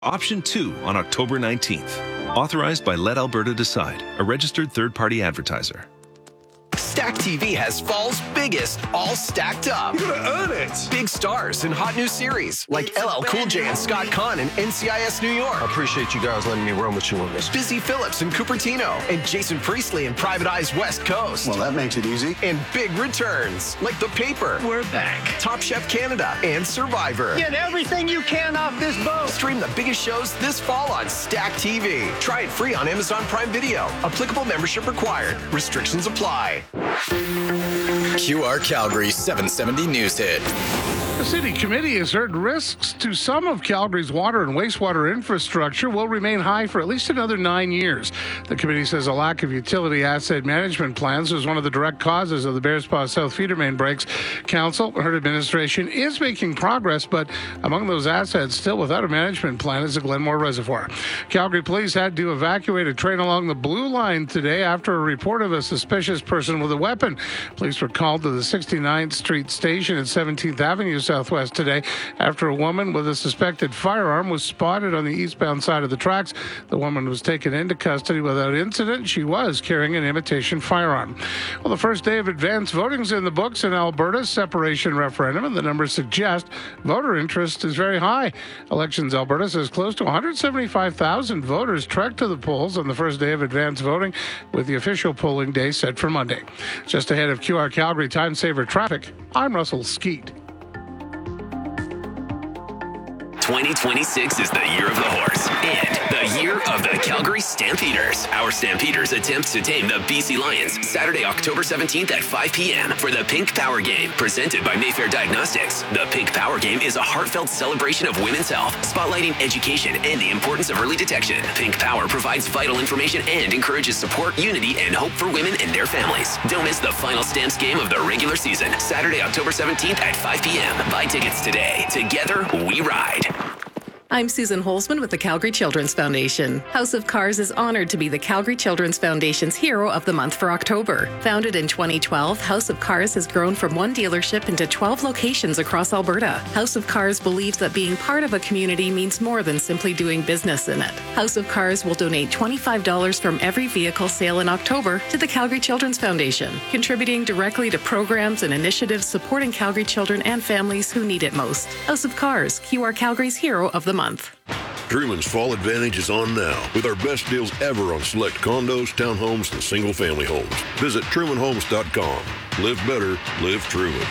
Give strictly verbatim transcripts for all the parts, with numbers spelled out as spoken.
Option two on October nineteenth. Authorized by Let Alberta Decide, a registered third-party advertiser. Stack T V has fall's biggest, all stacked up. You're gonna earn it. Big stars in hot new series like L L Cool J and Scott Conn in N C I S New York. I appreciate you guys letting me run with you on this. Busy Phillips in Cupertino and Jason Priestley in Private Eye's West Coast. Well, that makes it easy. And big returns like The Paper. We're back. Top Chef Canada and Survivor. Get everything you can off this boat. Stream the biggest shows this fall on Stack T V. Try it free on Amazon Prime Video. Applicable membership required. Restrictions apply. Q R Calgary seven seventy News Hit. The city committee has heard risks to some of Calgary's water and wastewater infrastructure will remain high for at least another nine years. The committee says a lack of utility asset management plans was one of the direct causes of the Bearspaw South feeder main breaks. Council, her administration, is making progress, but among those assets still without a management plan is the Glenmore Reservoir. Calgary police had to evacuate a train along the Blue Line today after a report of a suspicious person with a weapon. Police were called to the sixty-ninth Street station at seventeenth Avenue Southwest today after a woman with a suspected firearm was spotted on the eastbound side of the tracks. The woman was taken into custody without incident. She was carrying an imitation firearm. Well, the first day of advance voting's in the books in Alberta's separation referendum, and the numbers suggest voter interest is very high. Elections Alberta says close to one hundred seventy-five thousand voters trekked to the polls on the first day of advance voting, with the official polling day set for Monday. Just ahead of Q R Calgary Time Saver Traffic, I'm Russell Skeet. twenty twenty-six is the year of the horse and the year of the Calgary Stampeders. Our Stampeders attempts to tame the B C Lions Saturday, October seventeenth at five p.m. for the Pink Power Game, presented by Mayfair Diagnostics. The Pink Power Game is a heartfelt celebration of women's health, spotlighting education and the importance of early detection. Pink Power provides vital information and encourages support, unity, and hope for women and their families. Don't miss the final Stamps game of the regular season, Saturday, October seventeenth at five p.m. Buy tickets today. Together, we ride. I'm Susan Holzman with the Calgary Children's Foundation. House of Cars is honored to be the Calgary Children's Foundation's Hero of the Month for October. Founded in twenty twelve, House of Cars has grown from one dealership into twelve locations across Alberta. House of Cars believes that being part of a community means more than simply doing business in it. House of Cars will donate twenty-five dollars from every vehicle sale in October to the Calgary Children's Foundation, contributing directly to programs and initiatives supporting Calgary children and families who need it most. House of Cars, Q R Calgary's Hero of the Month. Month. Truman's Fall Advantage is on now with our best deals ever on select condos, townhomes, and single-family homes. Visit Truman Homes dot com. Live better, live Truman.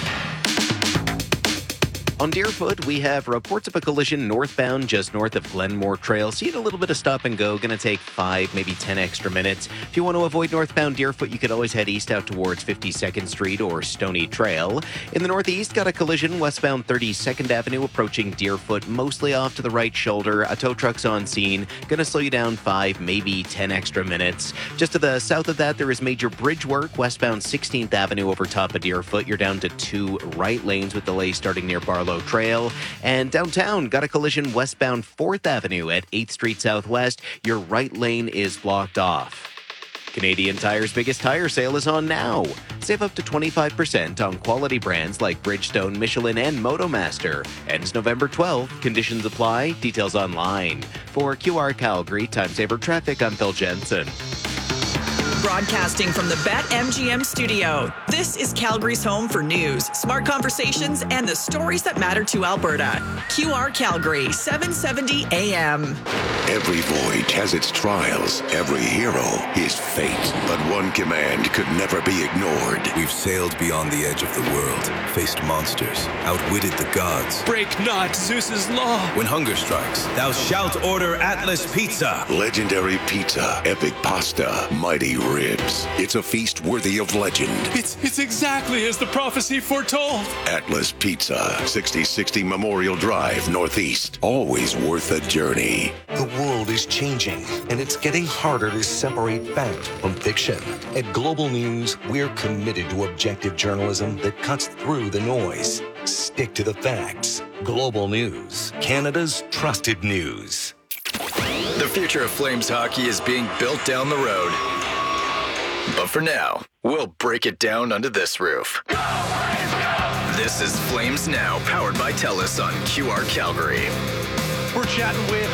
On Deerfoot, we have reports of a collision northbound just north of Glenmore Trail. Seeing a little bit of stop and go. Going to take five, maybe ten extra minutes. If you want to avoid northbound Deerfoot, you could always head east out towards fifty-second Street or Stony Trail. In the northeast, got a collision westbound thirty-second Avenue approaching Deerfoot, mostly off to the right shoulder. A tow truck's on scene. Going to slow you down five, maybe ten extra minutes. Just to the south of that, there is major bridge work westbound sixteenth Avenue over top of Deerfoot. You're down to two right lanes with delays starting near Barlow Trail. And downtown, got a collision westbound fourth Avenue at eighth Street Southwest. Your right lane is blocked off. Canadian Tire's biggest tire sale is on now. Save up to twenty-five percent on quality brands like Bridgestone, Michelin, and Motomaster. Ends November twelfth. Conditions apply. Details online. For Q R Calgary Time Saver Traffic, I'm Phil Jensen. Broadcasting from the BetMGM studio, this is Calgary's home for news, smart conversations, and the stories that matter to Alberta. Q R Calgary, seven seventy A M. Every voyage has its trials. Every hero his fate. But one command could never be ignored. We've sailed beyond the edge of the world, faced monsters, outwitted the gods. Break not Zeus's law. When hunger strikes, thou shalt order Atlas Pizza. Legendary pizza, epic pasta, mighty ribs. It's a feast worthy of legend. It's it's exactly as the prophecy foretold. Atlas Pizza, sixty sixty Memorial Drive, Northeast. Always worth a journey. The world is changing, and it's getting harder to separate fact from fiction. At Global News, we're committed to objective journalism that cuts through the noise. Stick to the facts. Global News, Canada's trusted news. The future of Flames hockey is being built down the road. But for now, we'll break it down under this roof. Go, Flames, go! This is Flames Now, powered by TELUS on Q R Calgary. We're chatting with